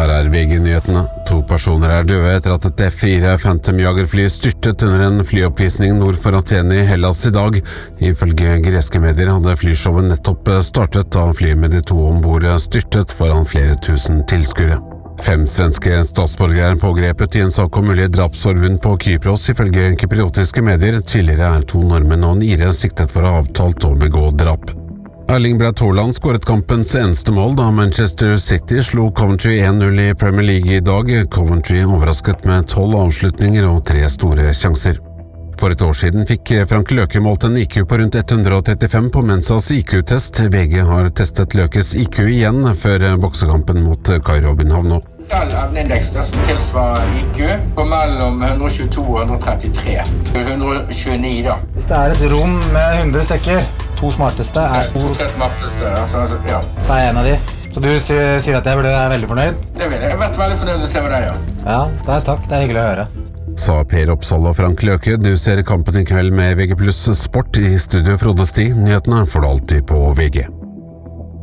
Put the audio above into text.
Her VG-nyhetene. 2 personer døde etter at et F4 Phantom-jagerfly styrtet under en flyoppvisning nord for Aten i Hellas i dag. Ifølge greske medier hadde flyshowet nettopp startet da flyet med de 2 ombord styrtet foran flere tusen tilskuere. 5 svenske statsborgere pågrepet i en sak om mulige drapsforbund på Kypros. Ifølge kypriotiske medier tidligere 2 nordmenn og en ire siktet for å ha avtalt å begå drap. Erling Braut Haaland skåret kampens eneste mål da Manchester City slo Coventry 1-0 i Premier League i dag. Coventry overrasket med 12 avslutninger og 3 store sjanser. For et år siden fikk Frank Løke målt en IQ på rundt 135 på Mensas IQ-test. VG har testet Løkes IQ igjen før boksekampen mot Kai Robin Havnå. Evneindeks som tilsvarer IQ på mellom 122 og 133. 129 da. Hvis det et rom med 100 stykker, 2 smarteste 2-3 smarteste, ja. Så jeg en av de. Så du sier at jeg burde være veldig fornøyd? Det vil jeg. Jeg har vært veldig fornøyd å se med deg, ja. Ja, takk. Det hyggelig å høre. Sa Per Oppsal og Frank Løke. Du ser kampen i kveld med VG+ Sport. I studio Frode Sti. Nyhetene får du alltid på VG.